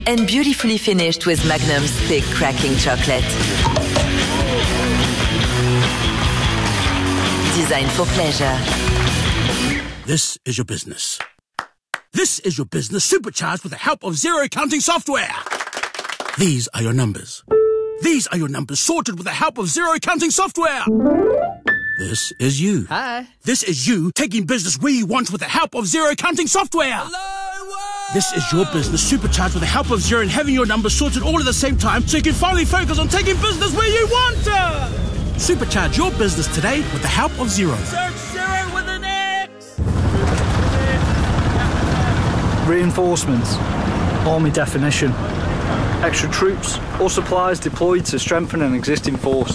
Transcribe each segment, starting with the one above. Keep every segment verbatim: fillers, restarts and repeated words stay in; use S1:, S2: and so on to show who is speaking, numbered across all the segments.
S1: And beautifully finished with Magnum's thick cracking chocolate. Designed for pleasure.
S2: This is your business. This is your business supercharged with the help of zero counting software. These are your numbers. These are your numbers sorted with the help of zero counting software. This is you.
S3: Hi.
S2: This is you taking business where you want with the help of zero counting software.
S3: Hello, world.
S2: This is your business supercharged with the help of zero and having your numbers sorted all at the same time so you can finally focus on taking business where you want to. Supercharge your business today with the help of Zero.
S3: Search Zero with an X.
S4: Reinforcements. Army definition. Extra troops or supplies deployed to strengthen an existing force.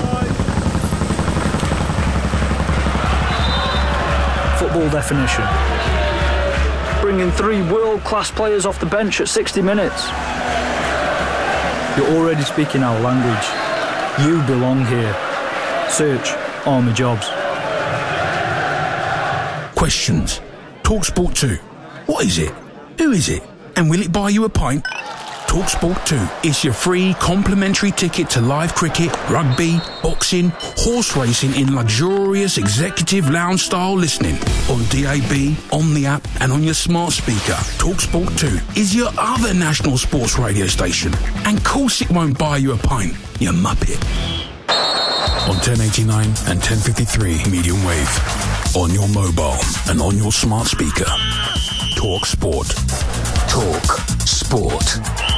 S4: Football definition. Bringing three world-class players off the bench at sixty minutes. You're already speaking our language. You belong here. Search Army Jobs.
S5: Questions. TalkSport two. What is it? Who is it? And will it buy you a pint? TalkSport two is your free complimentary ticket to live cricket, rugby, boxing, horse racing in luxurious executive lounge style listening on D A B, on the app and on your smart speaker. TalkSport two is your other national sports radio station. And of course it won't buy you a pint, you muppet. On ten eighty-nine and ten fifty-three medium wave. On your mobile and on your smart speaker. Talk Sport. Talk Sport.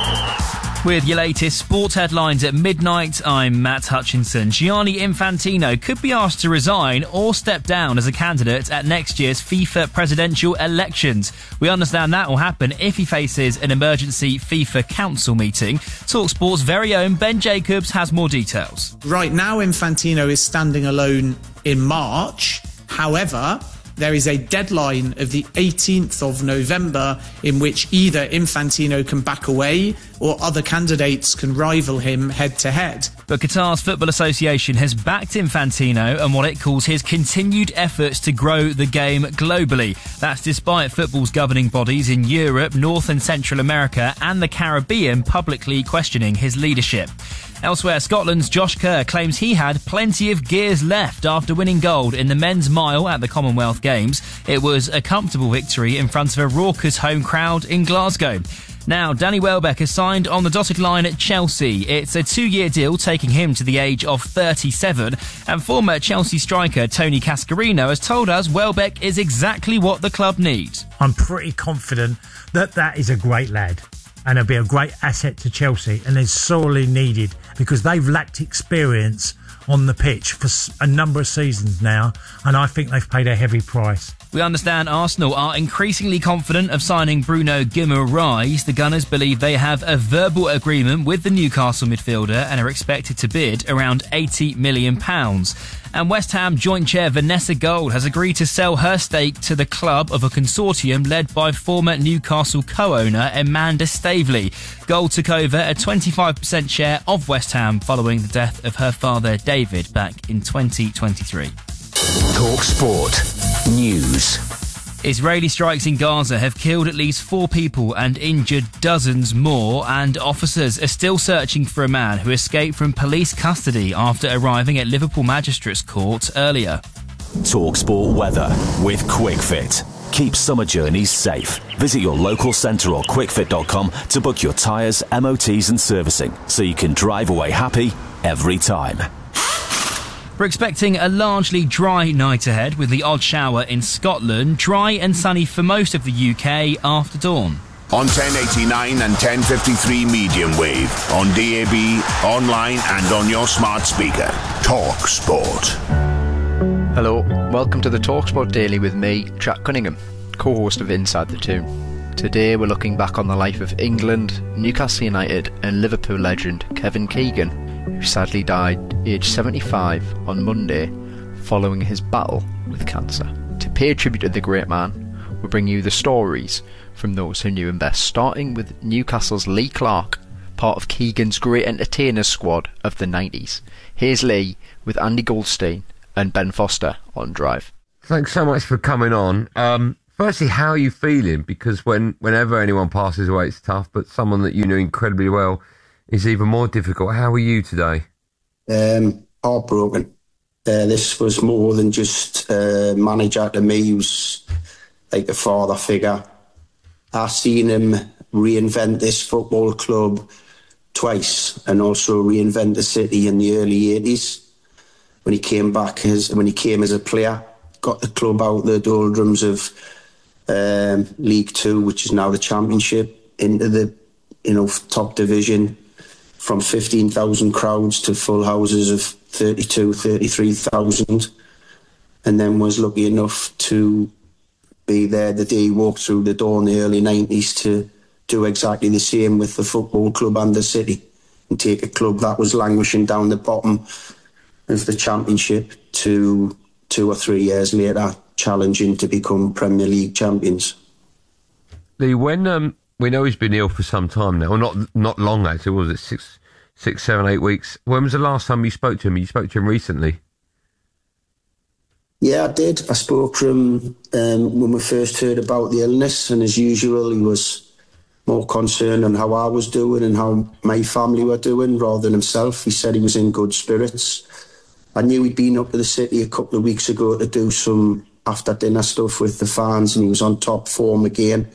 S6: With your latest sports headlines at midnight, I'm Matt Hutchinson. Gianni Infantino could be asked to resign or step down as a candidate at next year's FIFA presidential elections. We understand that will happen if he faces an emergency FIFA council meeting. TalkSport's very own Ben Jacobs has more details.
S7: Right now, Infantino is standing alone in March. However, there is a deadline of the eighteenth of November in which either Infantino can back away or other candidates can rival him head-to-head.
S6: But Qatar's Football Association has backed Infantino and what it calls his continued efforts to grow the game globally. That's despite football's governing bodies in Europe, North and Central America and the Caribbean publicly questioning his leadership. Elsewhere, Scotland's Josh Kerr claims he had plenty of gears left after winning gold in the men's mile at the Commonwealth Games. It was a comfortable victory in front of a raucous home crowd in Glasgow. Now, Danny Welbeck has signed on the dotted line at Chelsea. It's a two-year deal taking him to the age of thirty-seven. And former Chelsea striker Tony Cascarino has told us Welbeck is exactly what the club needs.
S8: I'm pretty confident that that is a great lad. And it'll be a great asset to Chelsea, and it's sorely needed because they've lacked experience on the pitch for a number of seasons now, and I think they've paid a heavy price.
S6: We understand Arsenal are increasingly confident of signing Bruno Guimaraes. The Gunners believe they have a verbal agreement with the Newcastle midfielder and are expected to bid around eighty million pounds. And West Ham joint chair Vanessa Gold has agreed to sell her stake to the club of a consortium led by former Newcastle co-owner Amanda Staveley. Gold took over a twenty-five percent share of West Ham following the death of her father David back in twenty twenty-three.
S9: Talk Sport News.
S6: Israeli strikes in Gaza have killed at least four people and injured dozens more, and officers are still searching for a man who escaped from police custody after arriving at Liverpool Magistrates Court earlier.
S9: Talk Sport weather with QuickFit. Keep summer journeys safe. Visit your local centre or quick fit dot com to book your tyres, M O Ts and servicing so you can drive away happy every time.
S6: We're expecting a largely dry night ahead with the odd shower in Scotland. Dry and sunny for most of the U K after dawn.
S10: On ten eighty-nine and ten fifty-three medium wave, on D A B, online and on your smart speaker. Talk Sport.
S11: Hello, welcome to the Talk Sport Daily with me, Jack Cunningham, co-host of Inside the Toon. Today we're looking back on the life of England, Newcastle United and Liverpool legend Kevin Keegan, who sadly died aged seventy-five on Monday following his battle with cancer. To pay tribute to the great man, we bring you the stories from those who knew him best, starting with Newcastle's Lee Clark, part of Keegan's great entertainers squad of the nineties. Here's Lee with Andy Goldstein and Ben Foster on Drive.
S12: Thanks so much for coming on. Um, firstly, how are you feeling? Because when whenever anyone passes away, it's tough, but someone that you knew incredibly well is even more difficult. How are you today?
S13: Um, heartbroken. Uh, this was more than just a manager to me. He was like a father figure. I've seen him reinvent this football club twice, and also reinvent the city in the early eighties when he came back as when he came as a player, got the club out the doldrums of um, League Two, which is now the Championship, into the you know top division, from fifteen thousand crowds to full houses of thirty-two, thirty-three thousand, and then was lucky enough to be there the day he walked through the door in the early nineties to do exactly the same with the football club and the city, and take a club that was languishing down the bottom of the Championship to two or three years later challenging to become Premier League champions.
S12: Lee, when um, we know he's been ill for some time now, well, not not long actually, was it six, six, seven, eight weeks? When was the last time you spoke to him? You spoke to him recently.
S13: Yeah, I did. I spoke to him um, when we first heard about the illness, and as usual, he was more concerned on how I was doing and how my family were doing rather than himself. He said he was in good spirits. I knew he'd been up to the city a couple of weeks ago to do some after-dinner stuff with the fans, and he was on top form again.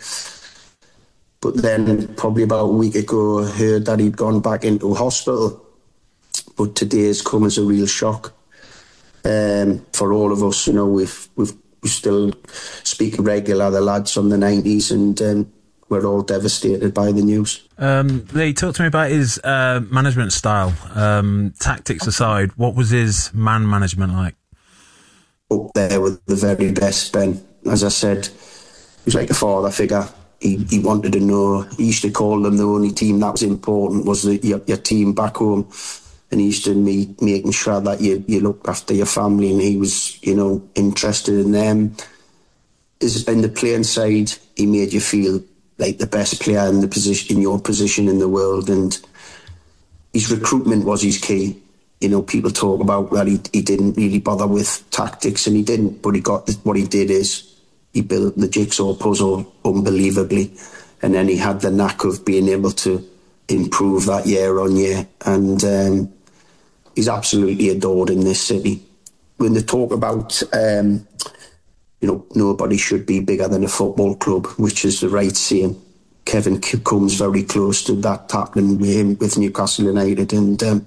S13: But then, probably about a week ago, I heard that he'd gone back into hospital. But today's come as a real shock. Um, for all of us, you know, we've, we've, we still speak regular, the lads from the nineties, and um, we're all devastated by the news.
S14: Um, Lee, talk to me about his uh, management style. Um, tactics aside, what was his man management like?
S13: Up there with the very best, Ben. As I said, he was like a father figure. He, he wanted to know, he used to call them the only team that was important was the, your, your team back home. And he used to be making sure that you, you looked after your family, and he was, you know, interested in them. Is in the playing side, he made you feel like the best player in the position, in your position in the world, and his recruitment was his key. You know, people talk about that he he didn't really bother with tactics, and he didn't. But he got what he did is he built the jigsaw puzzle unbelievably, and then he had the knack of being able to improve that year on year, and. Um, He's absolutely adored in this city. When they talk about, um, you know, nobody should be bigger than a football club, which is the right saying. Kevin comes very close to that happening with him with Newcastle United, and um,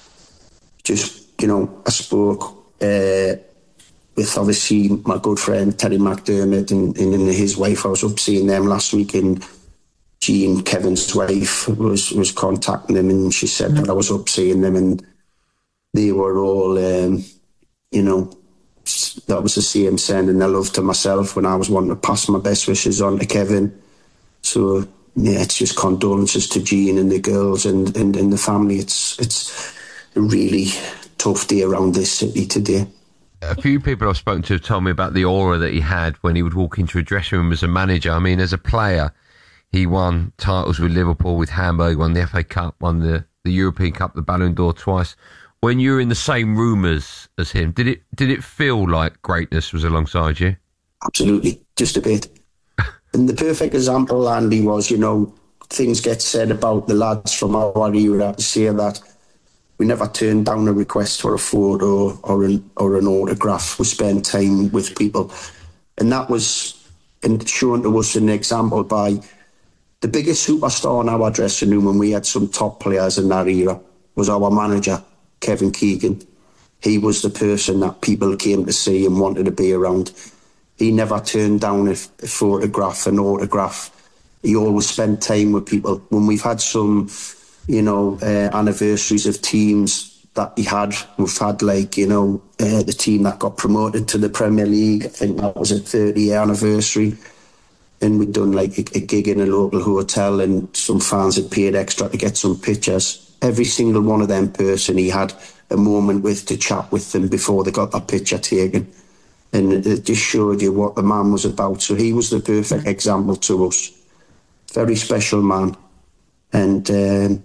S13: just, you know, I spoke uh, with obviously my good friend Terry McDermott and, and his wife. I was up seeing them last week, and Jean, Kevin's wife, was was contacting them, and she said that I was up seeing them, and they were all, um, you know, that was the same sending their love to myself when I was wanting to pass my best wishes on to Kevin. So, yeah, it's just condolences to Jean and the girls and, and, and the family. It's it's a really tough day around this city today.
S12: A few people I've spoken to have told me about the aura that he had when he would walk into a dressing room as a manager. I mean, as a player, he won titles with Liverpool, with Hamburg, won the F A Cup, won the, the European Cup, the Ballon d'Or twice. When you were in the same room as, as him, did it did it feel like greatness was alongside you?
S13: Absolutely, just a bit. And the perfect example, Andy, was, you know, things get said about the lads from our era to say that we never turned down a request for a photo or an, or an autograph. We spent time with people. And that was and shown to us an example by the biggest superstar in our dressing room, when we had some top players in that era, was our manager, Kevin Keegan. He was the person that people came to see and wanted to be around. He never turned down a, a photograph, an autograph. He always spent time with people. When we've had some, you know, uh, anniversaries of teams that he had, we've had like, you know, uh, the team that got promoted to the Premier League, I think that was a thirty-year anniversary. And we'd done like a, a gig in a local hotel, and some fans had paid extra to get some pictures. Every single one of them person he had a moment with to chat with them before they got that picture taken. And it just showed you what the man was about. So he was the perfect example to us. Very special man. And um,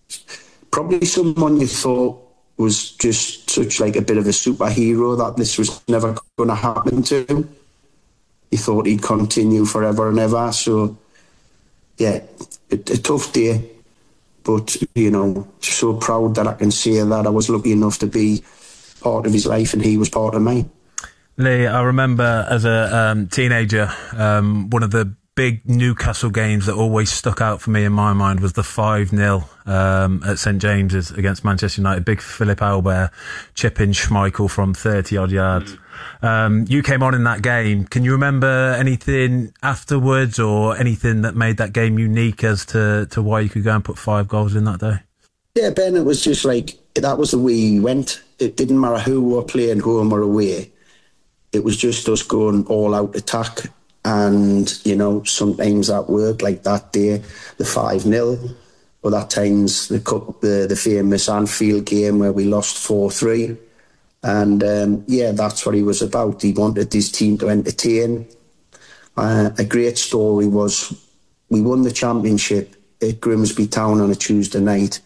S13: probably someone you thought was just such like a bit of a superhero that this was never going to happen to. he thought he'd continue forever and ever. So, yeah, a, a tough day. But, you know, so proud that I can say that I was lucky enough to be part of his life and he was part of mine.
S14: Lee, I remember as a um, teenager, um, one of the big Newcastle games that always stuck out for me in my mind was the five nil um, at St James's against Manchester United. Big Philip Albert chipping Schmeichel from thirty odd yards. Um, you came on in that game. Can you remember anything afterwards or anything that made that game unique as to, to why you could go and put five goals in that day?
S13: Yeah, Ben, it was just like, that was the way we went. It didn't matter who we were playing, home or away. It was just us going all out attack. And, you know, sometimes that worked, like that day, the five nil. Other times, the, cup, the, the famous Anfield game where we lost four three. And, um, yeah, that's what he was about. He wanted his team to entertain. Uh, a great story was we won the championship at Grimsby Town on a Tuesday night.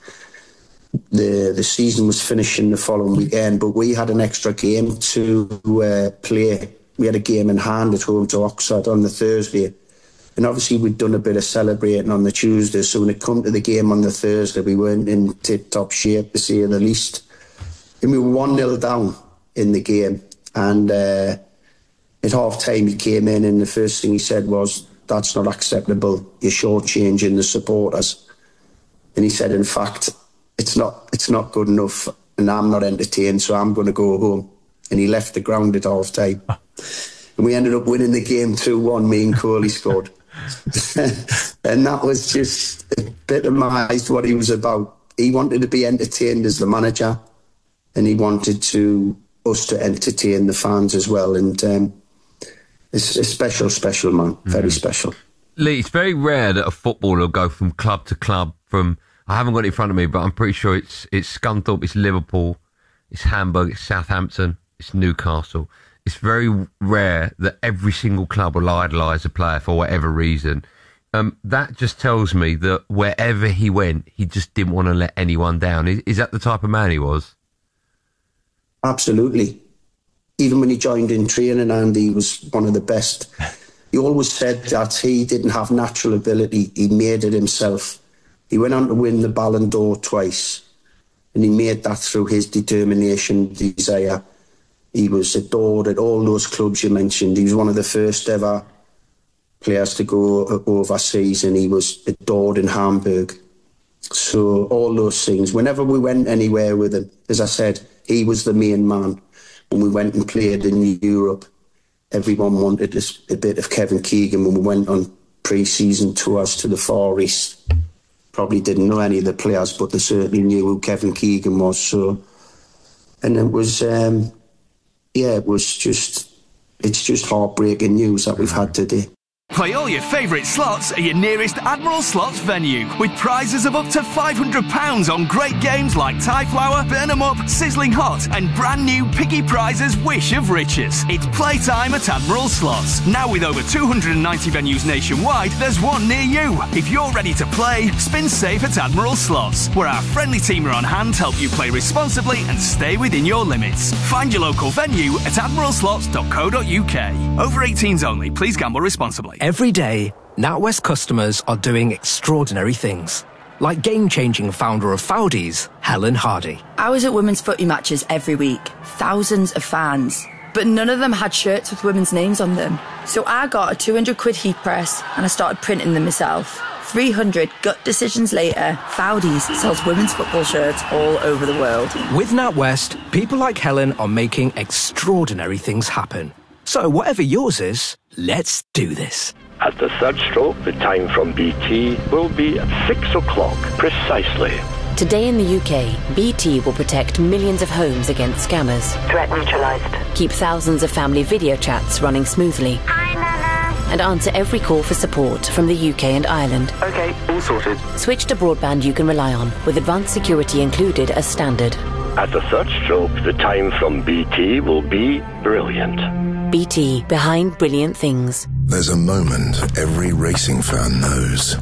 S13: The the season was finishing the following weekend, but we had an extra game to uh, play. We had a game in hand at home to Oxford on the Thursday. And obviously we'd done a bit of celebrating on the Tuesday, so when it come to the game on the Thursday, we weren't in tip-top shape, to say the least. And we were one nil down in the game. And uh, at half-time he came in and the first thing he said was, "That's not acceptable. You're shortchanging the supporters." And he said, in fact, it's not it's not good enough and I'm not entertained, so I'm going to go home. And he left the ground at half-time. And we ended up winning the game two one. Me and Coley scored. And that was just epitomised what he was about. He wanted to be entertained as the manager, and he wanted to us to entertain the fans as well. And um, it's a special, special man. Very mm. special.
S12: Lee, it's very rare that a footballer will go from club to club. From I haven't got it in front of me, but I'm pretty sure it's it's Scunthorpe, it's Liverpool, it's Hamburg, it's Southampton, it's Newcastle. It's very rare that every single club will idolise a player for whatever reason. Um, that just tells me that wherever he went, he just didn't want to let anyone down. Is, is that the type of man he was?
S13: Absolutely. Even when he joined in training, Andy, he was one of the best. He always said that he didn't have natural ability. He made it himself. He went on to win the Ballon d'Or twice, and he made that through his determination, desire. He was adored at all those clubs you mentioned. He was one of the first ever players to go overseas, and he was adored in Hamburg. So all those things, whenever we went anywhere with him, as I said, he was the main man. When we went and played in Europe, everyone wanted a bit of Kevin Keegan. When we went on pre-season tours to the Far East, probably didn't know any of the players, but they certainly knew who Kevin Keegan was. So, and it was... Um, Yeah, it was just, it's just heartbreaking news that we've had today.
S15: Play all your favourite slots at your nearest Admiral Slots venue with prizes of up to five hundred pounds on great games like Tie Flower, Burn 'em Up, Sizzling Hot and brand new Piggy Prizes Wish of Riches. It's playtime at Admiral Slots. Now with over two hundred ninety venues nationwide, there's one near you. If you're ready to play, spin safe at Admiral Slots, where our friendly team are on hand to help you play responsibly and stay within your limits. Find your local venue at admiral slots dot co dot uk. Over eighteens only. Please gamble responsibly.
S16: Every day, NatWest customers are doing extraordinary things. Like game-changing founder of Foudies, Helen Hardy.
S17: I was at women's footy matches every week. Thousands of fans. But none of them had shirts with women's names on them. So I got a two hundred quid heat press and I started printing them myself. three hundred gut decisions later, Foudies sells women's football shirts all over the world.
S16: With NatWest, people like Helen are making extraordinary things happen. So whatever yours is, let's do this.
S18: At the third stroke, the time from B T will be at six o'clock precisely.
S19: Today in the U K, B T will protect millions of homes against scammers.
S20: Threat neutralised.
S19: Keep thousands of family video chats running smoothly.
S20: Hi, Nana.
S19: And answer every call for support from the U K and Ireland.
S18: Okay, all sorted.
S19: Switch to broadband you can rely on, with advanced security included as standard.
S18: At the third stroke, the time from B T will be brilliant.
S19: B T, behind brilliant things.
S21: There's a moment every racing fan knows.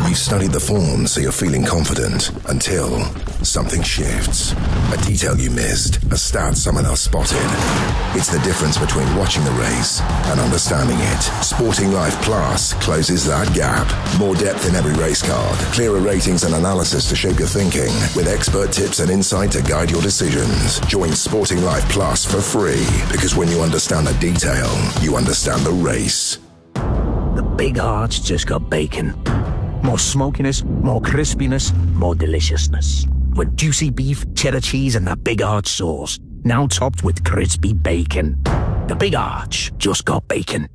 S21: You've studied the form, so you're feeling confident until something shifts. A detail you missed, a stat someone else spotted. It's the difference between watching the race and understanding it. Sporting Life Plus closes that gap. More depth in every race card, clearer ratings and analysis to shape your thinking, with expert tips and insight to guide your decisions. Join Sporting Life Plus for free, because when you understand the detail, you understand the race.
S22: The Big Arch just got bacon. More smokiness, more crispiness, more deliciousness. With juicy beef, cheddar cheese and that Big Arch sauce. Now topped with crispy bacon. The Big Arch just got bacon.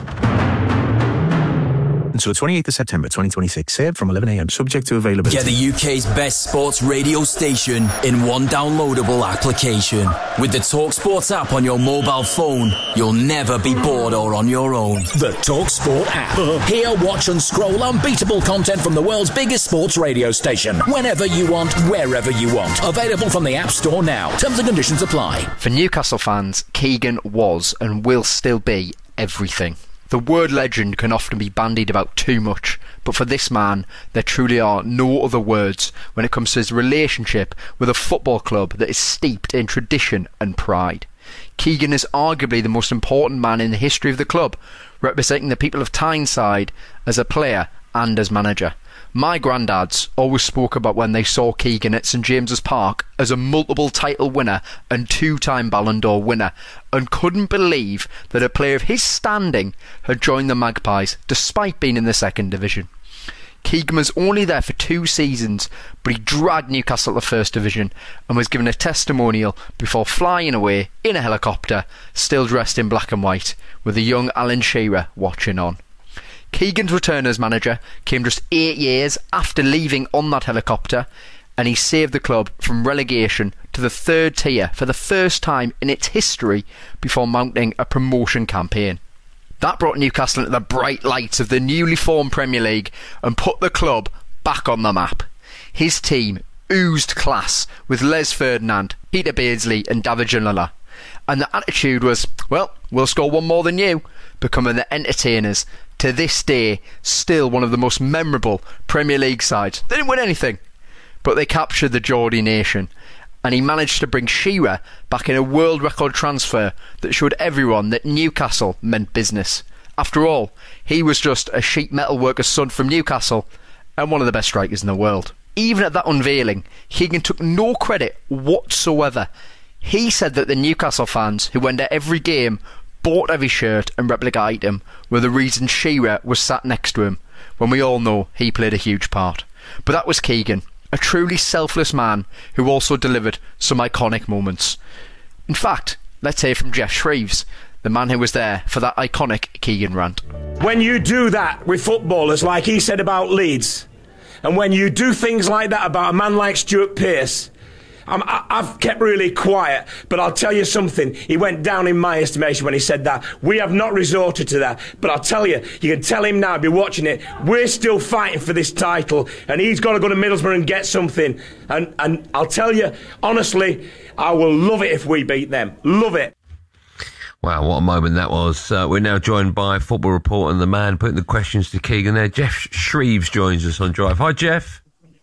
S23: Until twenty-eighth of September twenty twenty-six. Served from eleven a m, subject to availability.
S24: Get the U K's best sports radio station in one downloadable application. With the TalkSport app on your mobile phone, you'll never be bored or on your own.
S25: The TalkSport app. Hear, watch and scroll unbeatable content from the world's biggest sports radio station. Whenever you want, wherever you want. Available from the App Store now. Terms and conditions apply.
S11: For Newcastle fans, Keegan was and will still be everything. The word legend can often be bandied about too much, but for this man, there truly are no other words when it comes to his relationship with a football club that is steeped in tradition and pride. Keegan is arguably the most important man in the history of the club, representing the people of Tyneside as a player and as manager. My granddads always spoke about when they saw Keegan at St James's Park as a multiple title winner and two-time Ballon d'Or winner, and couldn't believe that a player of his standing had joined the Magpies despite being in the second division. Keegan was only there for two seasons, but he dragged Newcastle to the First Division and was given a testimonial before flying away in a helicopter, still dressed in black and white, with a young Alan Shearer watching on. Keegan's return as manager came just eight years after leaving on that helicopter, and he saved the club from relegation to the third tier for the first time in its history before mounting a promotion campaign. That brought Newcastle into the bright lights of the newly formed Premier League and put the club back on the map. His team oozed class with Les Ferdinand, Peter Beardsley and David Ginola, and the attitude was, well, we'll score one more than you, becoming the entertainers. To this day, still one of the most memorable Premier League sides. They didn't win anything, but they captured the Geordie nation, and he managed to bring Shearer back in a world record transfer that showed everyone that Newcastle meant business. After all, he was just a sheet metal worker's son from Newcastle, and one of the best strikers in the world. Even at that unveiling, Keegan took no credit whatsoever. He said that the Newcastle fans who went to every game, bought every shirt and replica item, were the reason Shearer was sat next to him, when we all know he played a huge part. But that was Keegan, a truly selfless man who also delivered some iconic moments. In fact, let's hear from Jeff Shreves, the man who was there for that iconic Keegan rant.
S26: When you do that with footballers, like he said about Leeds, and when you do things like that about a man like Stuart Pearce, I'm, I've kept really quiet, but I'll tell you something. He went down in my estimation when he said that. We have not resorted to that, but I'll tell you, you can tell him now, be watching it, we're still fighting for this title, and he's got to go to Middlesbrough and get something. And, and I'll tell you, honestly, I will love it if we beat them. Love it.
S12: Wow, what a moment that was. Uh, we're now joined by Football Report and the man putting the questions to Keegan there. Jeff Shreves joins us on Drive. Hi, Jeff.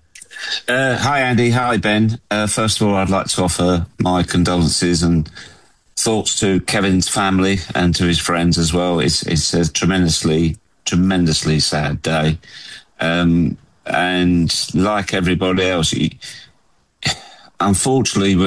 S27: Uh, hi, Andy. Hi, Ben. Uh, first of all, I'd like to offer my condolences and thoughts to Kevin's family and to his friends as well. It's, it's a tremendously, tremendously sad day. Um, and like everybody else, he, unfortunately,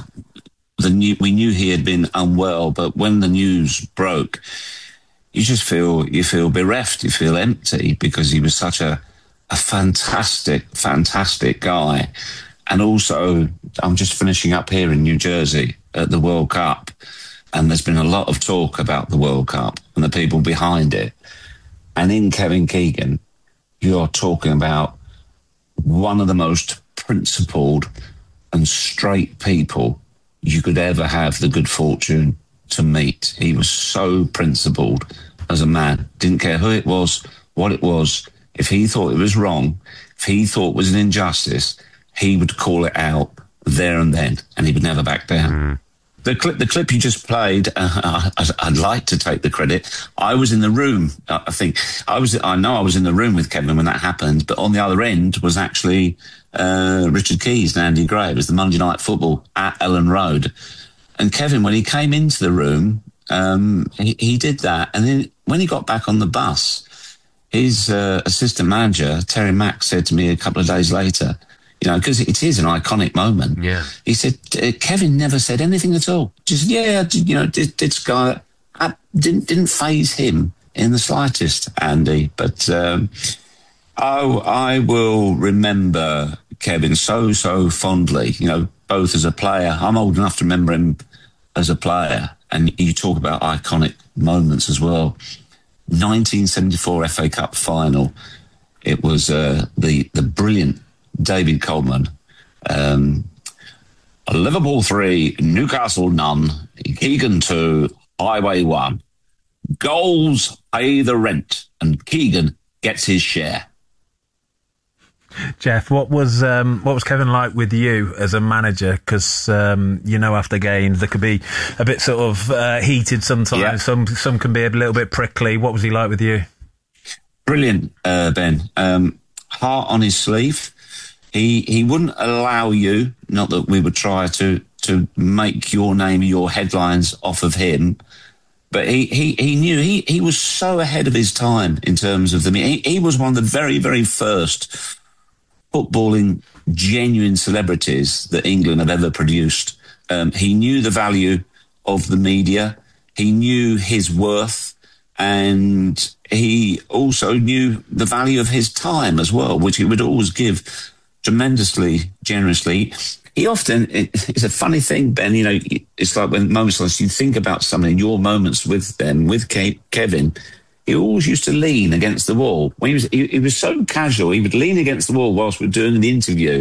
S27: the new, we knew he had been unwell, but when the news broke, you just feel, you feel bereft, you feel empty, because he was such a a fantastic, fantastic guy. And also, I'm just finishing up here in New Jersey at the World Cup, and there's been a lot of talk about the World Cup and the people behind it. And in Kevin Keegan, you're talking about one of the most principled and straight people you could ever have the good fortune to meet. He was so principled as a man. Didn't care who it was, what it was. If he thought it was wrong, if he thought it was an injustice, he would call it out there and then, and he would never back down. the clip, the clip you just played, uh, I'd, I'd like to take the credit. I was in the room. I think I was. I know I was in the room with Kevin when that happened. But on the other end was actually uh, Richard Keys and Andy Gray. It was the Monday Night Football at Ellen Road. And Kevin, when he came into the room, um, he, he did that. And then when he got back on the bus, his uh, assistant manager Terry Mack said to me a couple of days later, you know, because it is an iconic moment.
S12: Yeah.
S27: He said, Kevin never said anything at all. Just, yeah, you know, did, did Sky, I didn't, didn't faze him in the slightest, Andy. But, um, oh, I will remember Kevin so, so fondly, you know, both as a player. I'm old enough to remember him as a player. And you talk about iconic moments as well. nineteen seventy-four F A Cup final. It was uh, the, the brilliant David Coleman. Um, Liverpool three, Newcastle none, Keegan two, Highway one. Goals pay the rent, and Keegan gets his share.
S14: Jeff, what was um, what was Kevin like with you as a manager? Because um, you know, after games, there could be a bit sort of uh, heated sometimes. Yeah. Some some can be a little bit prickly. What was he like with you?
S27: Brilliant, uh, Ben. Um, heart on his sleeve. He he wouldn't allow you, not that we would try to to make your name, your headlines off of him, but he, he, he knew he, he was so ahead of his time in terms of the he, he was one of the very, very first footballing genuine celebrities that England have ever produced. Um, he knew the value of the media, he knew his worth, and he also knew the value of his time as well, which he would always give tremendously generously. He often, it, it's a funny thing, Ben, you know, it's like when moments like you think about something, your moments with them, with Ke- Kevin, he always used to lean against the wall. When he was, he, he was so casual, he would lean against the wall whilst we were doing the interview.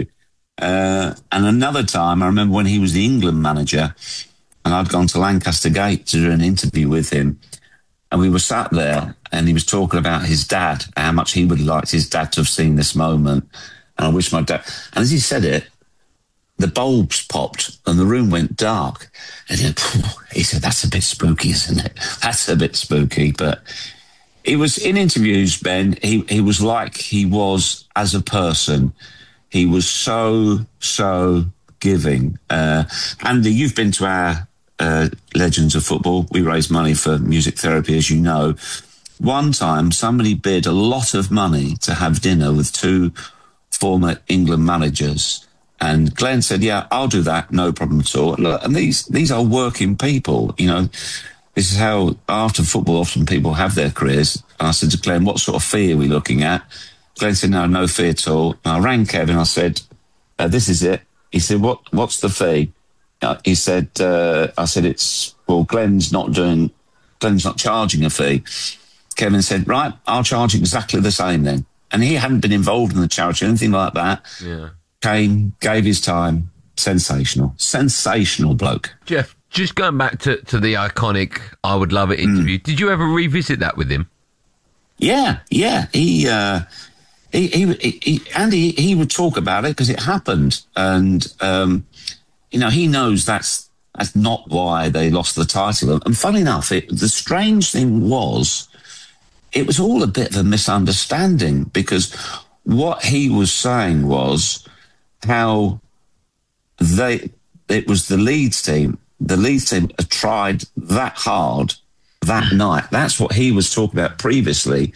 S27: Uh, and another time, I remember when he was the England manager, and I'd gone to Lancaster Gate to do an interview with him, and we were sat there, and he was talking about his dad, how much he would have liked his dad to have seen this moment. And I wish my dad... And as he said it, the bulbs popped and the room went dark. And he, he said, that's a bit spooky, isn't it? That's a bit spooky. But he was, in interviews, Ben, he, he was like he was as a person. He was so, so giving. Uh, Andy, you've been to our uh, Legends of Football. We raise money for music therapy, as you know. One time, somebody bid a lot of money to have dinner with two former England managers, and Glenn said, yeah, I'll do that, no problem at all. Look, and these these are working people, you know. This is how after football often people have their careers. And I said to Glenn, what sort of fee are we looking at? Glenn said, no, no fee at all. And I rang Kevin, I said, uh, this is it. He said, what what's the fee? Uh, he said, uh, I said, it's, well, Glenn's not doing, Glenn's not charging a fee. Kevin said, right, I'll charge exactly the same then. And he hadn't been involved in the charity or anything like that.
S12: Yeah.
S27: Came, gave his time. Sensational. Sensational bloke.
S12: Jeff, just going back to, to the iconic I Would Love It interview, mm. did you ever revisit that with him?
S27: Yeah, yeah. He, uh, he, he, he, he Andy, he would talk about it because it happened. And, um, you know, he knows that's, that's not why they lost the title. And funny enough, it, the strange thing was, it was all a bit of a misunderstanding, because what he was saying was how they, it was the Leeds team, the Leeds team had tried that hard that night. That's what he was talking about previously.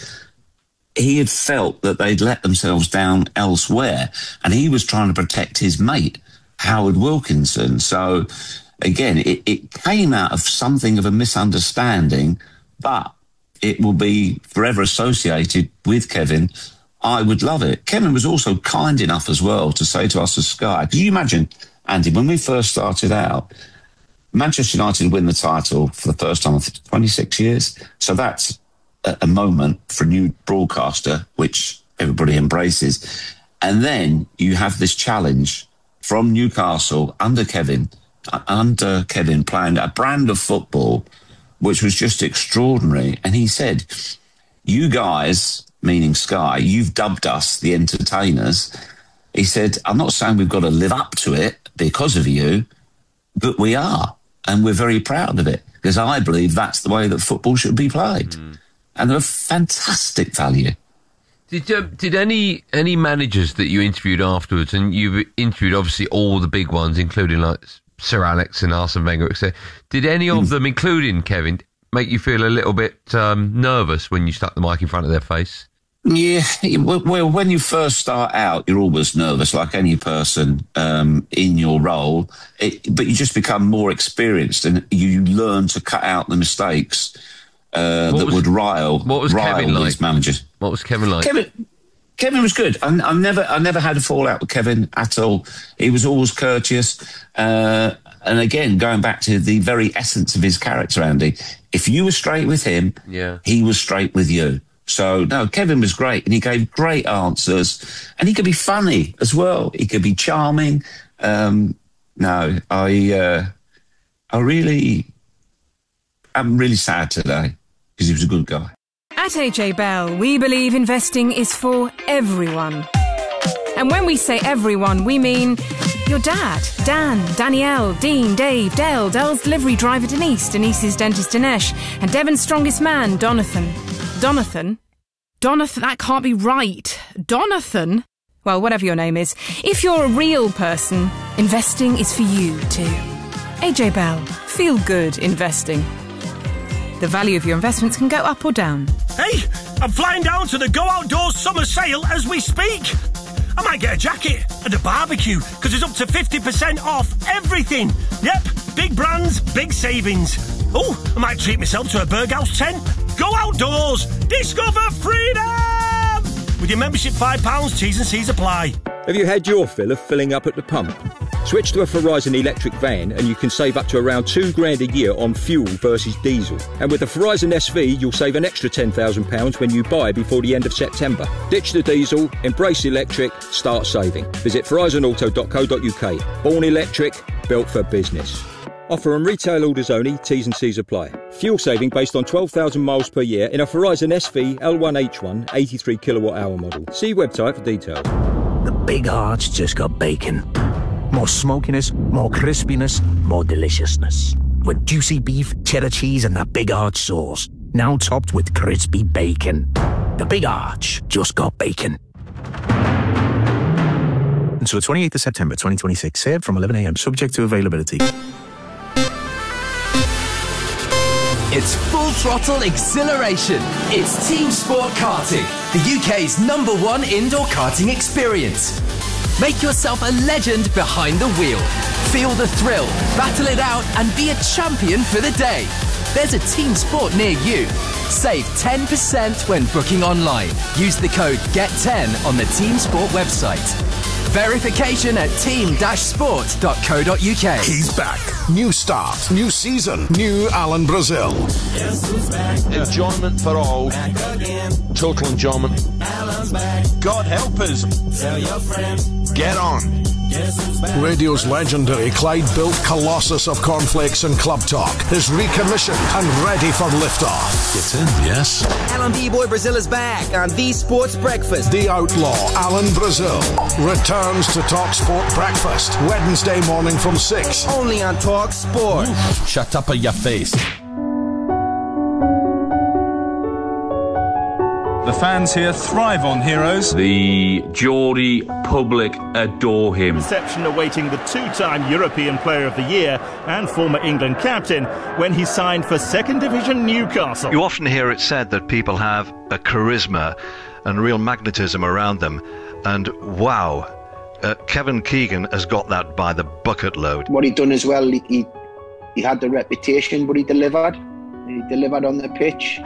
S27: He had felt that they'd let themselves down elsewhere, and he was trying to protect his mate, Howard Wilkinson. So again, it, it came out of something of a misunderstanding, but it will be forever associated with Kevin. I Would Love It. Kevin was also kind enough as well to say to us as Sky, could you imagine, Andy, when we first started out, Manchester United win the title for the first time in twenty-six years. So that's a, a moment for a new broadcaster, which everybody embraces. And then you have this challenge from Newcastle under Kevin, under Kevin playing a brand of football which was just extraordinary. And he said, you guys, meaning Sky, you've dubbed us the entertainers. He said, I'm not saying we've got to live up to it because of you, but we are. and we're very proud of it, because I believe that's the way that football should be played. Mm. And they're a fantastic value.
S12: Did um, did any any managers that you interviewed afterwards, and you've interviewed obviously all the big ones, including like Sir Alex and Arsene Wenger, et cetera, did any of mm. them, including Kevin, make you feel a little bit um, nervous when you stuck the mic in front of their face?
S27: Yeah, well, when you first start out, you're always nervous, like any person um, in your role. It, but you just become more experienced, and you learn to cut out the mistakes uh, that
S12: was,
S27: would rile.
S12: What was
S27: rile
S12: Kevin like?
S27: These managers.
S12: What was Kevin like?
S27: Kevin, Kevin was good. I, I never, I never had a fallout with Kevin at all. He was always courteous. Uh, and again, going back to the very essence of his character, Andy, if you were straight with him,
S12: yeah. he
S27: was straight with you. So, no, Kevin was great, and he gave great answers, and he could be funny as well. He could be charming. Um, no, I, uh, I really, I'm really sad today, because he was a good guy.
S1: At A J Bell, we believe investing is for everyone. And when we say everyone, we mean your dad, Dan, Danielle, Dean, Dave, Dale, Dell's delivery driver Denise, Denise's dentist Dinesh, and Devon's strongest man, Donathan. Donathan? Donathan, that can't be right. Donathan? Well, whatever your name is. If you're a real person, investing is for you too. A J Bell, feel good investing. The value of your investments can go up or down.
S2: Hey, I'm flying down to the Go Outdoors summer sale as we speak. I might get a jacket and a barbecue, because it's up to fifty percent off everything. Yep, big brands, big savings. Oh, I might treat myself to a Berghaus tent. Go Outdoors, discover freedom! With your membership five pounds, T's and C's apply.
S3: Have you had your fill of filling up at the pump? Switch to a Verizon electric van and you can save up to around two grand a year on fuel versus diesel. And with the Verizon S V, you'll save an extra ten thousand pounds when you buy before the end of September. Ditch the diesel, embrace electric, start saving. Visit verizon auto dot co dot uk. Born electric, built for business. Offer on retail orders only, T's and C's apply. Fuel saving based on twelve thousand miles per year in a Verizon S V L one H one eighty-three kilowatt hour model. See website for details.
S22: The Big Arch just got bacon. More smokiness, more crispiness, more deliciousness. With juicy beef, cheddar cheese and that Big Arch sauce. Now topped with crispy bacon. The Big Arch just got bacon.
S23: Until the twenty-eighth of September twenty twenty-six. Served from eleven a m subject to availability.
S4: It's full throttle exhilaration. It's Team Sport Karting, the U K's number one indoor karting experience. Make yourself a legend behind the wheel. Feel the thrill, battle it out, and be a champion for the day. There's a Team Sport near you. Save ten percent when booking online. Use the code G E T ten on the Team Sport website. Verification at team dash sport dot co dot uk.
S5: He's back. New start, new season, new Alan Brazil.
S7: Enjoyment for all. Total enjoyment. God help us. Tell your friends. Get on.
S5: Radio's legendary Clyde-built colossus of cornflakes and club talk is recommissioned and ready for liftoff.
S7: It's in, yes.
S8: Alan B-Boy Brazil is back on The Sports Breakfast.
S5: The outlaw, Alan Brazil, returns to Talk Sport Breakfast, Wednesday morning from six.
S8: Only on Talk Sport.
S7: Shut up in your face.
S28: The fans here thrive on heroes.
S29: The Geordie public adore him.
S28: Reception awaiting the two-time European Player of the Year and former England captain when he signed for Second Division Newcastle.
S30: You often hear it said that people have a charisma and real magnetism around them. And wow, uh, Kevin Keegan has got that by the bucket load.
S13: What he done as well, he, he, he had the reputation, but he delivered. He delivered on the pitch.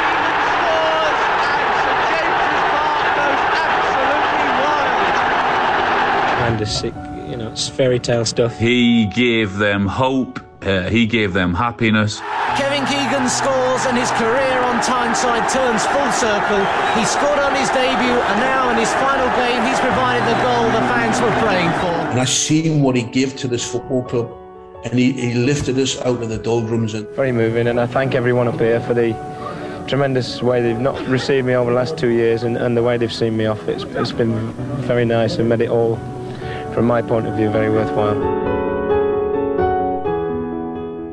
S31: Sick, you know, it's fairy tale stuff.
S29: He gave them hope, uh, he gave them happiness.
S8: Kevin Keegan scores and his career on Tyneside turns full circle. He scored on his debut and now in his final game he's provided the goal the fans were praying for.
S32: And I seen what he gave to this football club and he, he lifted us out of the doldrums. And
S31: very moving, and I thank everyone up here for the tremendous way they've not received me over the last two years and, and the way they've seen me off. It's, it's been very nice and made it all, from my point of view, very worthwhile.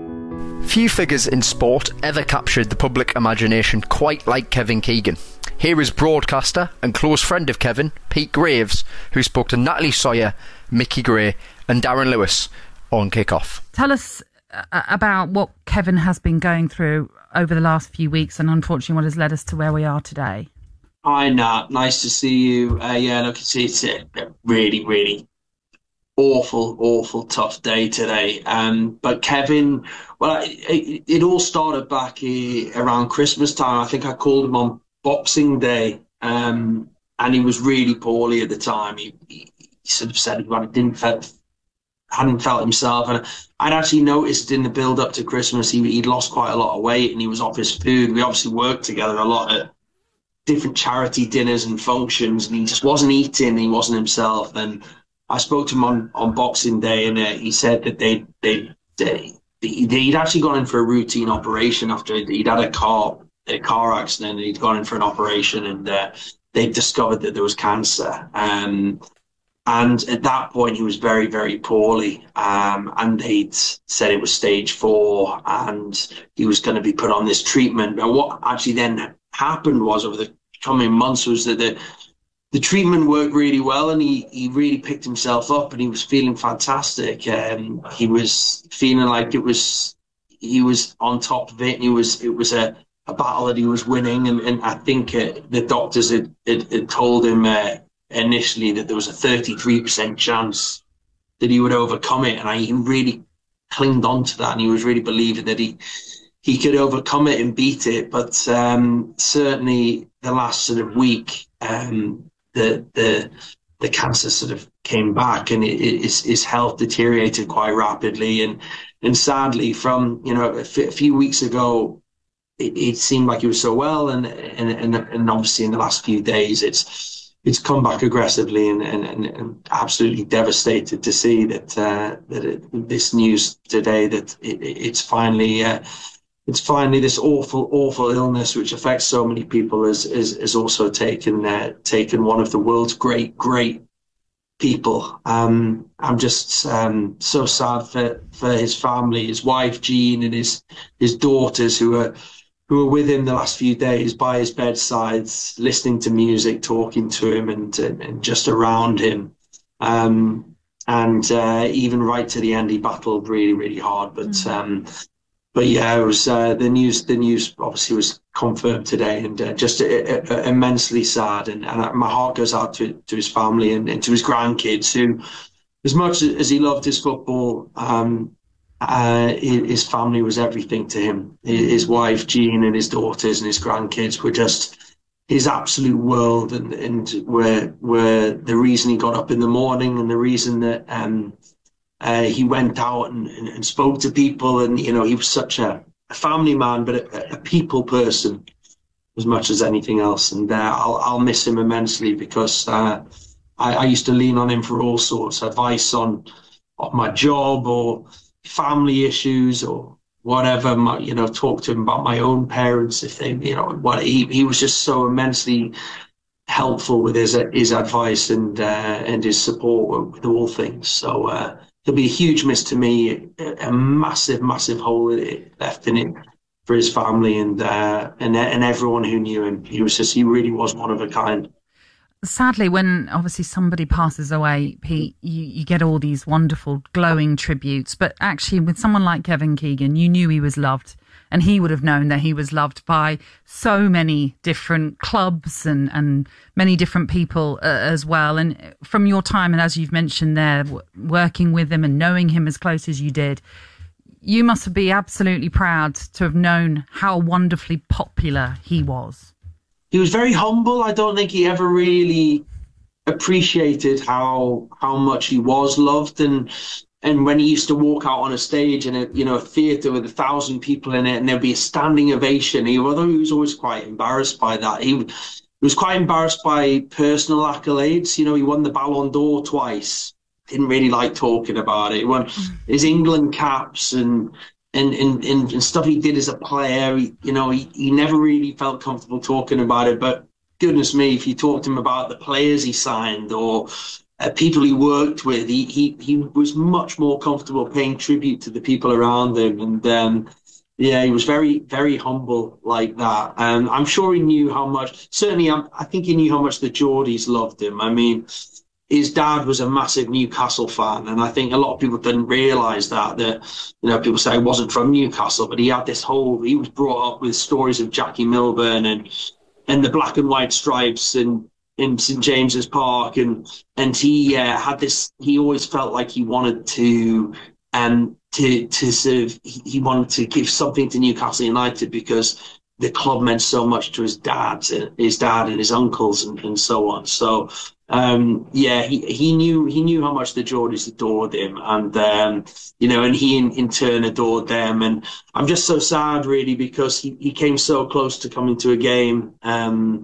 S11: Few figures in sport ever captured the public imagination quite like Kevin Keegan. Here is broadcaster and close friend of Kevin, Pete Graves, who spoke to Natalie Sawyer, Mickey Gray and Darren Lewis on Kick-Off.
S6: Tell us uh, about what Kevin has been going through over the last few weeks and unfortunately what has led us to where we are today.
S9: Hi Nat, nice to see you. Uh, yeah, look, it's, it's a really, really awful, awful, tough day today. Um, but Kevin, well, it, it all started back uh, around Christmas time. I think I called him on Boxing Day, um, and he was really poorly at the time. He, he, he sort of said he didn't felt, hadn't felt himself, and I'd actually noticed in the build up to Christmas he, he'd lost quite a lot of weight, and he was off his food. We obviously worked together a lot at different charity dinners and functions, and he just wasn't eating. He wasn't himself. And I spoke to him on, on Boxing Day, and uh, he said that they they they he'd actually gone in for a routine operation after he'd had a car. a car accident, and he'd gone in for an operation, and uh, they discovered that there was cancer. Um, and at that point, he was very, very poorly. Um, and they'd said it was stage four, and he was going to be put on this treatment. And what actually then happened was, over the coming months, was that the the treatment worked really well, and he, he really picked himself up, and he was feeling fantastic. Um, he was feeling like it was he was on top of it, and he was it was a a battle that he was winning, and, and I think uh, the doctors had, had, had told him uh, initially that there was a thirty-three percent chance that he would overcome it, and I, he really clinged on to that, and he was really believing that he he could overcome it and beat it. But um, certainly the last sort of week, um, the the the cancer sort of came back, and it, it, his, his health deteriorated quite rapidly, and and sadly, from you know a, f- a few weeks ago, It, it seemed like he was so well, and, and and and obviously in the last few days, it's it's come back aggressively, and and, and, and absolutely devastated to see that uh, that it, this news today that it, it's finally uh, it's finally this awful awful illness which affects so many people has is is also taken uh, taken one of the world's great great people. Um, I'm just um, so sad for for his family, his wife Jean, and his his daughters who are. who were with him the last few days by his bedside, listening to music, talking to him, and and, and just around him. Um, and uh, even right to the end, he battled really, really hard. But mm. um, but yeah, it was uh, the news. The news obviously was confirmed today, and uh, just uh, uh, immensely sad. And, and my heart goes out to to his family and, and to his grandkids, who, as much as he loved his football, um, Uh, his family was everything to him. His wife, Jean, and his daughters and his grandkids were just his absolute world, and, and were, were the reason he got up in the morning, and the reason that um, uh, he went out and, and, and spoke to people. And, you know, he was such a, a family man, but a, a people person as much as anything else. And uh, I'll, I'll miss him immensely, because uh, I, I used to lean on him for all sorts of advice on, on my job or family issues or whatever. My, you know, talk to him about my own parents if they, you know, what he he was just so immensely helpful with his his advice and uh, and his support with all things. So uh, he'll be a huge miss to me, a, a massive, massive hole left in it for his family and uh, and and everyone who knew him. He was just, he really was one of a kind.
S6: Sadly, when obviously somebody passes away, Pete, you, you get all these wonderful, glowing tributes. But actually, with someone like Kevin Keegan, you knew he was loved, and he would have known that he was loved by so many different clubs and, and many different people uh, as well. And from your time, and as you've mentioned there, w- working with him and knowing him as close as you did, you must be absolutely proud to have known how wonderfully popular he was.
S9: He was very humble. I don't think he ever really appreciated how how much he was loved. And and when he used to walk out on a stage in a you know a theatre with a thousand people in it, and there'd be a standing ovation, he, although he was always quite embarrassed by that, he, he was quite embarrassed by personal accolades. You know, he won the Ballon d'Or twice. Didn't really like talking about it. He won his England caps and. And, and, and stuff he did as a player, he, you know, he, he never really felt comfortable talking about it. But goodness me, if you talked to him about the players he signed or uh, people he worked with, he, he he was much more comfortable paying tribute to the people around him. And um, Yeah, he was very, very humble like that. And um, I'm sure he knew how much, certainly I'm, I think he knew how much the Geordies loved him. I mean, his dad was a massive Newcastle fan, and I think a lot of people didn't realise that, that, you know, people say he wasn't from Newcastle, but he had this whole, he was brought up with stories of Jackie Milburn and and the black and white stripes and in St James's Park, and and he uh, had this, he always felt like he wanted to, um, to, to sort of, he, he wanted to give something to Newcastle United because the club meant so much to his dad, his dad and his uncles and, and so on. So, um, yeah, he, he knew he knew how much the Geordies adored him, and um, you know, and he in, in turn adored them. And I'm just so sad, really, because he, he came so close to coming to a game. Um,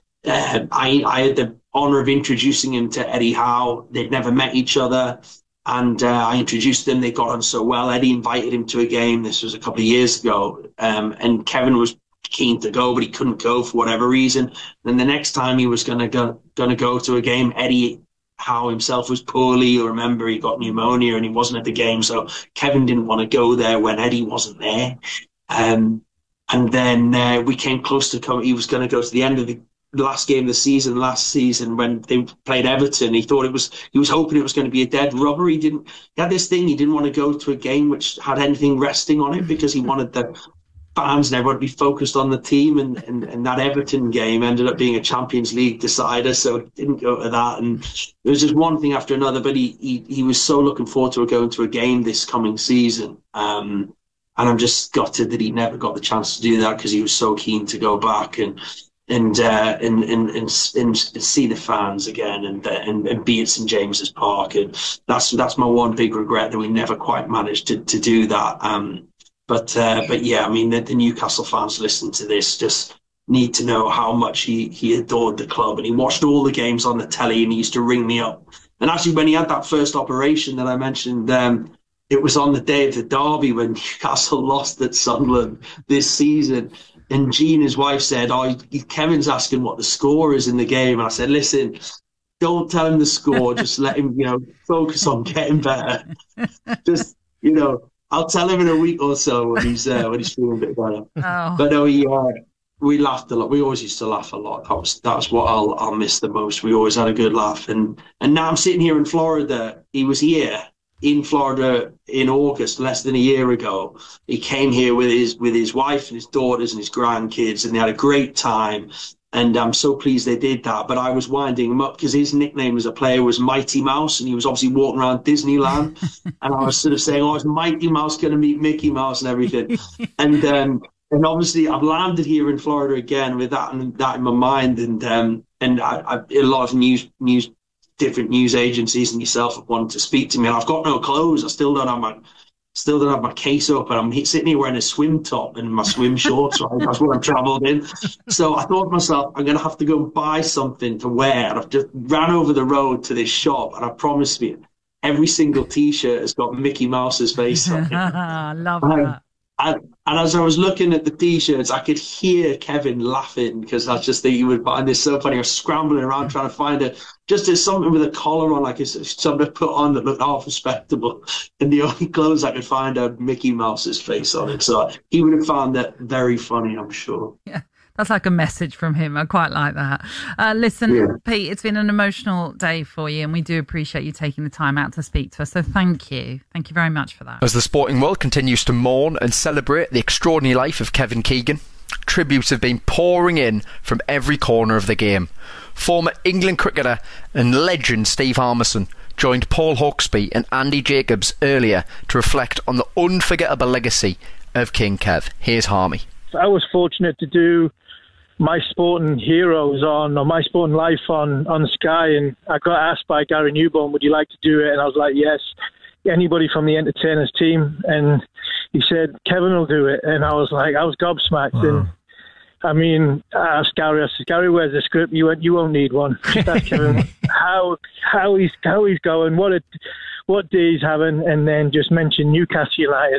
S9: uh, I I had the honour of introducing him to Eddie Howe. They'd never met each other, and uh, I introduced them. They got on so well. Eddie invited him to a game. This was a couple of years ago, um, and Kevin was keen to go, but he couldn't go for whatever reason. Then the next time he was going to go going to go to a game, Eddie Howe himself was poorly. You remember, he got pneumonia and he wasn't at the game, so Kevin didn't want to go there when Eddie wasn't there. Um, and then uh, we came close to come. He was going to go to the end of the last game of the season last season when they played Everton. He thought it was, he was hoping it was going to be a dead rubber. He didn't, he had this thing, he didn't want to go to a game which had anything resting on it because he wanted the fans and everyone to be focused on the team, and, and, and that Everton game ended up being a Champions League decider, so didn't go to that. And there was just one thing after another, but he, he, he was so looking forward to going to a game this coming season. Um, and I'm just gutted that he never got the chance to do that because he was so keen to go back and and uh, and, and, and and see the fans again and, and and be at St James's Park. And that's that's my one big regret, that we never quite managed to, to do that. Um, But uh, but yeah, I mean, the, the Newcastle fans listening to this just need to know how much he, he adored the club, and he watched all the games on the telly, and he used to ring me up. And actually, when he had that first operation that I mentioned, um, it was on the day of the derby when Newcastle lost at Sunderland this season. And Jean, his wife, said, "Oh, Kevin's asking what the score is in the game." And I said, "Listen, don't tell him the score. Just let him, you know, focus on getting better. Just, you know." I'll tell him in a week or so when he's uh, when he's feeling a bit better.
S6: Oh.
S9: But no, he, uh, we laughed a lot. We always used to laugh a lot. That was that's what I'll I'll miss the most. We always had a good laugh. And and now I'm sitting here in Florida. He was here in Florida in August, less than a year ago. He came here with his with his wife and his daughters and his grandkids, and they had a great time. And I'm so pleased they did that. But I was winding him up because his nickname as a player was Mighty Mouse, and he was obviously walking around Disneyland. And I was sort of saying, "Oh, is Mighty Mouse going to meet Mickey Mouse and everything?" and um, and obviously I've landed here in Florida again with that and that in my mind. And um, and I, I, a lot of news news different news agencies and yourself have wanted to speak to me. And I've got no clothes. I still don't have my Still don't have my case up, and I'm sitting here wearing a swim top and my swim shorts. Right? That's what I'm travelled in. So I thought to myself, I'm going to have to go buy something to wear. And I've just ran over the road to this shop, and I promise you, every single T-shirt has got Mickey Mouse's face on it.
S6: Love
S9: and,
S6: that.
S9: And, and as I was looking at the T-shirts, I could hear Kevin laughing because I just think he would find this so funny. I was scrambling around trying to find it. Just as something with a collar on, like something to put on that looked half respectable. And the only clothes I could find had Mickey Mouse's face on it. So he would have found that very funny, I'm sure.
S6: Yeah, that's like a message from him. I quite like that. Uh, listen, yeah. Pete, it's been an emotional day for you, and we do appreciate you taking the time out to speak to us. So thank you. Thank you very much for that.
S11: As the sporting world continues to mourn and celebrate the extraordinary life of Kevin Keegan, tributes have been pouring in from every corner of the game. Former England cricketer and legend Steve Harmison joined Paul Hawksbee and Andy Jacobs earlier to reflect on the unforgettable legacy of King Kev. Here's Harmy.
S10: I was fortunate to do My Sporting Heroes on, or My Sporting Life on, on Sky, and I got asked by Gary Newborn, would you like to do it? And I was like, yes, anybody from the Entertainers team. And he said, Kevin will do it. And I was like, I was gobsmacked. Wow. And I mean, I asked Gary, I said, Gary, where's the script? You went, you won't need one. That's Kevin. how how he's how he's going, what a, what day he's having, and then just mention Newcastle United.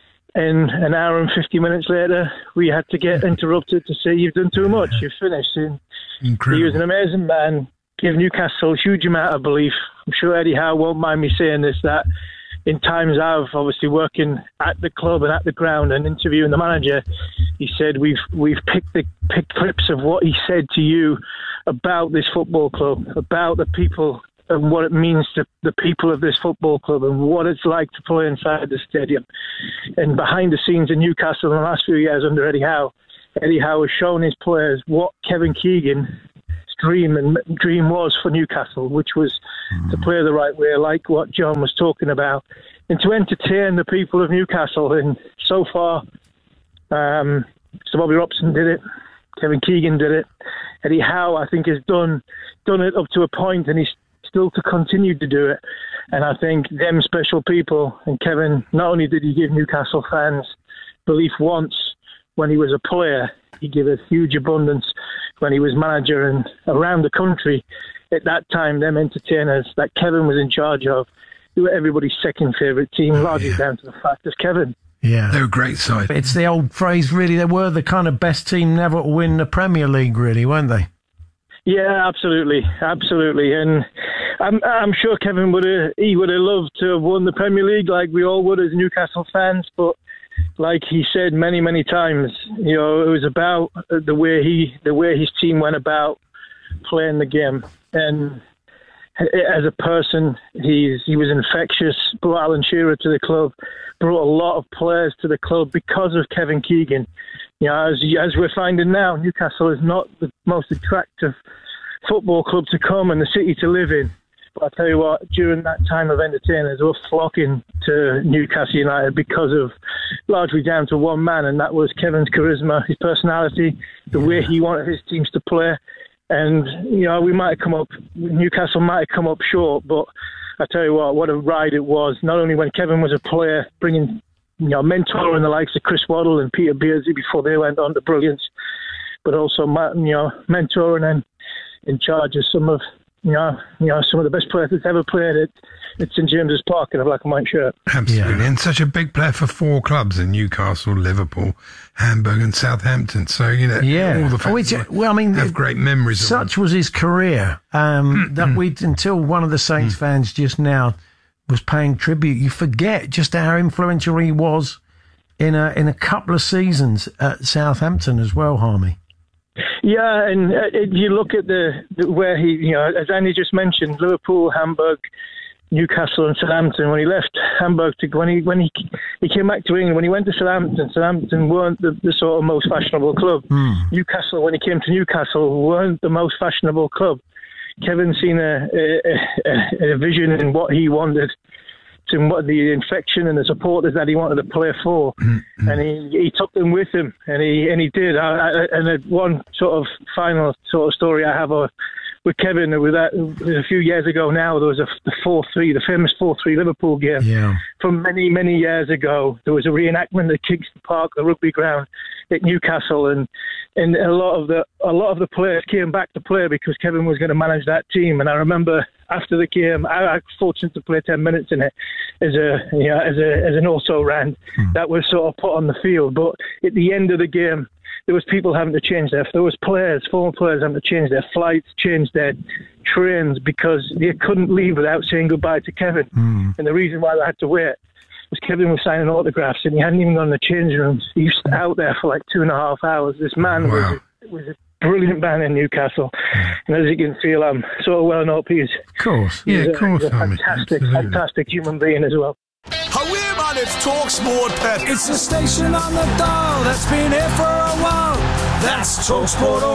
S10: And an hour and fifty minutes later, we had to get interrupted to say, you've done too much, you've finished. And
S14: Incredible.
S10: He was an amazing man, gave Newcastle a huge amount of belief. I'm sure Eddie Howe won't mind me saying this, that in times I've obviously working at the club and at the ground and interviewing the manager, he said we've we've picked the picked clips of what he said to you about this football club, about the people and what it means to the people of this football club and what it's like to play inside the stadium. And behind the scenes in Newcastle in the last few years under Eddie Howe, Eddie Howe has shown his players what Kevin Keegan's dream and dream was for Newcastle, which was mm. to play the right way, like what John was talking about, and to entertain the people of Newcastle. And so far, um, Sir Bobby Robson did it, Kevin Keegan did it, Eddie Howe, I think, has done done it up to a point, and he's still to continue to do it. And I think them special people, and Kevin, not only did he give Newcastle fans belief once when he was a player, he gave a huge abundance when he was manager, and around the country at that time, them entertainers that Kevin was in charge of, they were everybody's second favourite team, largely yeah. down to the fact of Kevin.
S12: Yeah.
S14: They were a great side.
S12: It's the old phrase, really, they were the kind of best team never to win the Premier League, really, weren't they?
S10: Yeah, absolutely, absolutely. And I'm I'm sure Kevin would have he would have loved to have won the Premier League like we all would as Newcastle fans, but like he said many, many times, you know, it was about the way he the way his team went about playing the game. And as a person, he's he was infectious, brought Alan Shearer to the club, brought a lot of players to the club because of Kevin Keegan. You know, as, as we're finding now, Newcastle is not the most attractive football club to come and the city to live in. But I tell you what, during that time of entertainers, were flocking to Newcastle United because of, largely down to one man, and that was Kevin's charisma, his personality, the way he wanted his teams to play. And, you know, we might have come up, Newcastle might have come up short, but I tell you what, what a ride it was. Not only when Kevin was a player, bringing, you know, mentoring the likes of Chris Waddle and Peter Beardsley before they went on to brilliance, but also, you know, mentoring and in charge of some of, you know, you know, some of the best players that's ever played at, at St James's Park in a black and white shirt.
S14: Absolutely,
S12: Yeah.
S14: and such a big player for four clubs in Newcastle, Liverpool, Hamburg and Southampton. So, you know,
S12: Yeah.
S14: all the fans
S12: Which, well, I mean,
S14: have great memories of
S12: Such was his career um, that we, until one of the Saints fans just now was paying tribute, you forget just how influential he was in a in a couple of seasons at Southampton as well, Harmy.
S10: Yeah, and uh, you look at the, the where he, you know, as Andy just mentioned, Liverpool, Hamburg, Newcastle, and Southampton. When he left Hamburg to when he when he he came back to England, when he went to Southampton, Southampton weren't the, the sort of most fashionable club.
S12: Mm.
S10: Newcastle, when he came to Newcastle, weren't the most fashionable club. Kevin's seen a, a, a vision in what he wanted, to what the infection and the supporters that he wanted to play for, mm-hmm. and he, he took them with him, and he and he did. I, I, and one sort of final sort of story I have uh, with Kevin, with that, a few years ago now, there was a the four three, the famous four three Liverpool game
S12: yeah.
S10: from many, many years ago. There was a reenactment at Kingston Park, the rugby ground at Newcastle, and and a lot of the a lot of the players came back to play because Kevin was going to manage that team. And I remember after the game, I, I was fortunate to play ten minutes in it as a you know, as a as an also ran mm. that was sort of put on the field. But at the end of the game, there was people having to change their, there was players, former players having to change their flights, change their trains because they couldn't leave without saying goodbye to Kevin.
S12: Mm.
S10: And the reason why they had to wait was Kevin was signing autographs and he hadn't even gone to the changing rooms. He was out there for like two and a half hours. This man wow. was, a, was a brilliant man in Newcastle. Mm. And as you can feel, I'm sort of well known he's,
S12: of course.
S14: Yeah,
S10: he's
S14: of course.
S10: a, he's a fantastic, fantastic human being as well.
S15: Hi, man, it's TalkSport, Pet.
S16: It's the station on the dial that's been here for a while. That's TalkSport.